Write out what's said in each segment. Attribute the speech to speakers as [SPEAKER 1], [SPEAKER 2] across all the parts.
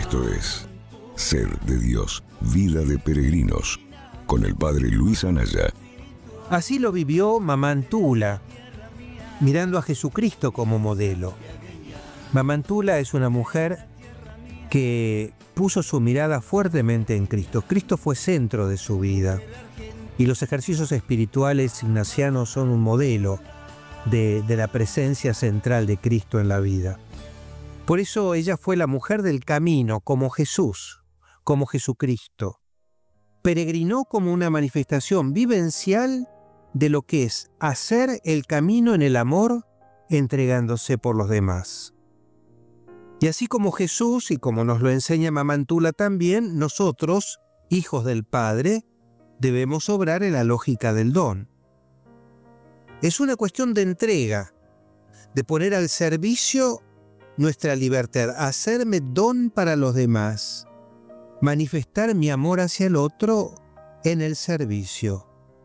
[SPEAKER 1] Esto es Ser de Dios, Vida de Peregrinos, con el Padre Luis Anaya.
[SPEAKER 2] Así lo vivió Mamantula, mirando a Jesucristo como modelo. Mamantula es una mujer que puso su mirada fuertemente en Cristo. Cristo fue centro de su vida. Y los ejercicios espirituales ignacianos son un modelo de la presencia central de Cristo en la vida. Por eso ella fue la mujer del camino, como Jesús, como Jesucristo. Peregrinó como una manifestación vivencial de lo que es hacer el camino en el amor, entregándose por los demás. Y así como Jesús, y como nos lo enseña Mamantula también, nosotros, hijos del Padre, debemos obrar en la lógica del don. Es una cuestión de entrega, de poner al servicio nuestra libertad, hacerme don para los demás, manifestar mi amor hacia el otro en el servicio.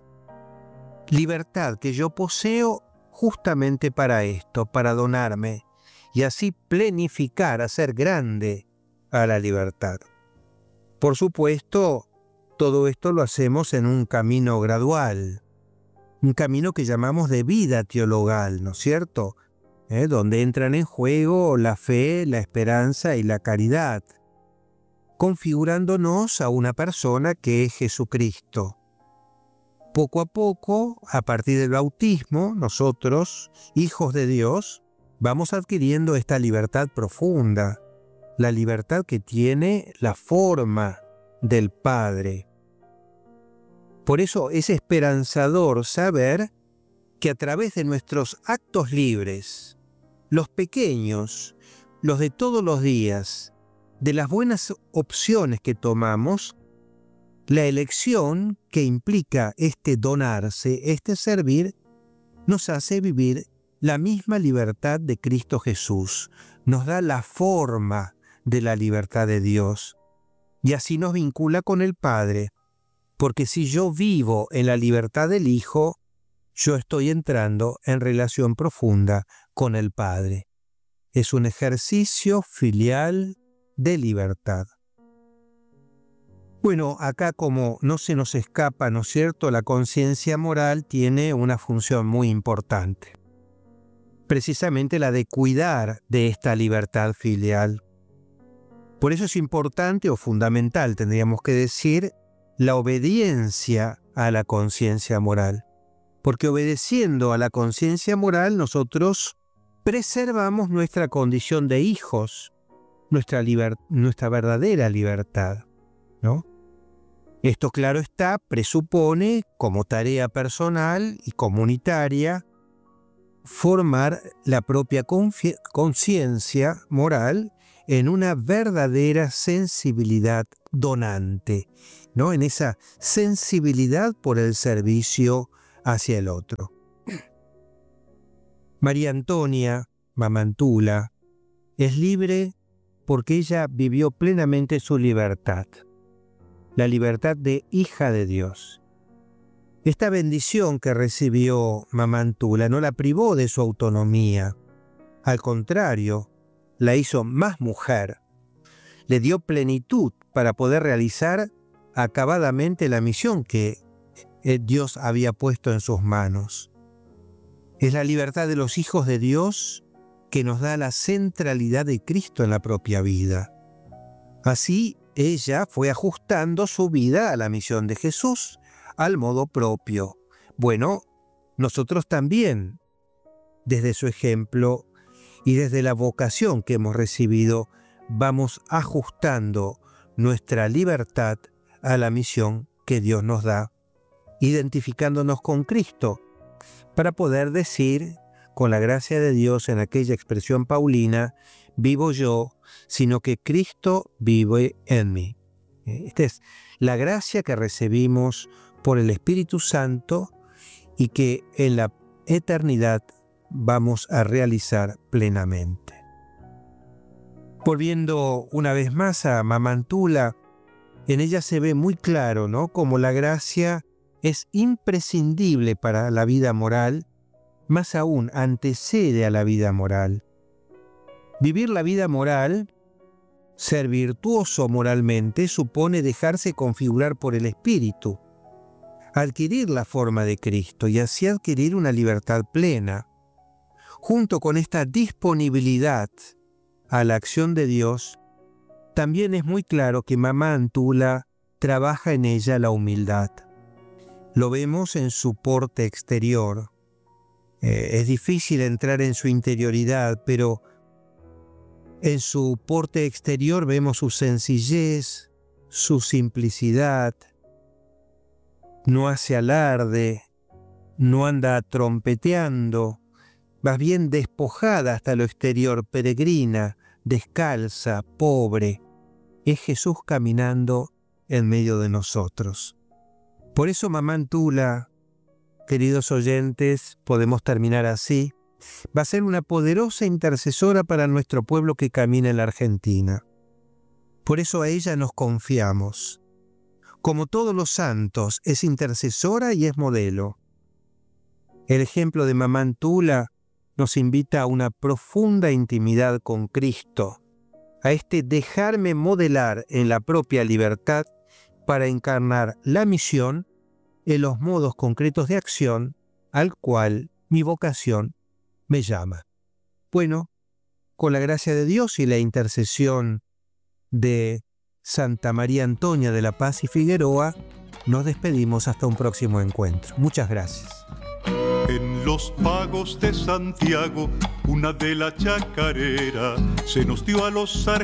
[SPEAKER 2] Libertad que yo poseo justamente para esto, para donarme y así plenificar, hacer grande a la libertad. Por supuesto, todo esto lo hacemos en un camino gradual, un camino que llamamos de vida teologal, ¿no es cierto? Donde entran en juego la fe, la esperanza y la caridad, configurándonos a una persona que es Jesucristo. Poco a poco, a partir del bautismo, nosotros, hijos de Dios, vamos adquiriendo esta libertad profunda, la libertad que tiene la forma del Padre. Por eso es esperanzador saber que a través de nuestros actos libres, los pequeños, los de todos los días, de las buenas opciones que tomamos, la elección que implica este donarse, este servir, nos hace vivir la misma libertad de Cristo Jesús, nos da la forma de la libertad de Dios y así nos vincula con el Padre, porque si yo vivo en la libertad del Hijo, yo estoy entrando en relación profunda con el Padre. Es un ejercicio filial de libertad. Bueno, acá como no se nos escapa, ¿no es cierto?, la conciencia moral tiene una función muy importante. Precisamente la de cuidar de esta libertad filial. Por eso es importante o fundamental, tendríamos que decir, la obediencia a la conciencia moral. Porque obedeciendo a la conciencia moral nosotros preservamos nuestra condición de hijos, nuestra verdadera libertad, ¿no? Esto, claro está, presupone como tarea personal y comunitaria formar la propia conciencia moral en una verdadera sensibilidad donante, ¿no? En esa sensibilidad por el servicio hacia el otro. María Antonia, Mamantula, es libre porque ella vivió plenamente su libertad, la libertad de hija de Dios. Esta bendición que recibió Mamantula no la privó de su autonomía, al contrario, la hizo más mujer, le dio plenitud para poder realizar acabadamente la misión que Dios había puesto en sus manos. Es la libertad de los hijos de Dios que nos da la centralidad de Cristo en la propia vida. Así, ella fue ajustando su vida a la misión de Jesús, al modo propio. Bueno, nosotros también, desde su ejemplo y desde la vocación que hemos recibido, vamos ajustando nuestra libertad a la misión que Dios nos da, identificándonos con Cristo, para poder decir, con la gracia de Dios en aquella expresión paulina, vivo yo, sino que Cristo vive en mí. Esta es la gracia que recibimos por el Espíritu Santo y que en la eternidad vamos a realizar plenamente. Volviendo una vez más a Mamantula, en ella se ve muy claro, ¿no?, cómo la gracia es imprescindible para la vida moral, más aún antecede a la vida moral. Vivir la vida moral Ser virtuoso moralmente supone dejarse configurar por el Espíritu, adquirir la forma de Cristo y así adquirir una libertad plena. Junto con esta disponibilidad a la acción de Dios, también es muy claro que Mamá Antula trabaja en ella la humildad. Lo vemos en su porte exterior. Es difícil entrar en su interioridad, pero en su porte exterior vemos su sencillez, su simplicidad. No hace alarde, no anda trompeteando, más bien despojada hasta lo exterior, peregrina, descalza, pobre. Es Jesús caminando en medio de nosotros. Por eso Mamá Antula, queridos oyentes, podemos terminar así, va a ser una poderosa intercesora para nuestro pueblo que camina en la Argentina. Por eso a ella nos confiamos. Como todos los santos, es intercesora y es modelo. El ejemplo de Mamá Antula nos invita a una profunda intimidad con Cristo, a este dejarme modelar en la propia libertad para encarnar la misión en los modos concretos de acción al cual mi vocación me llama. Bueno, con la gracia de Dios y la intercesión de Santa María Antonia de la Paz y Figueroa, nos despedimos hasta un próximo encuentro. Muchas gracias.
[SPEAKER 3] En los pagos de Santiago, una de la chacarera se nos dio a los sargentos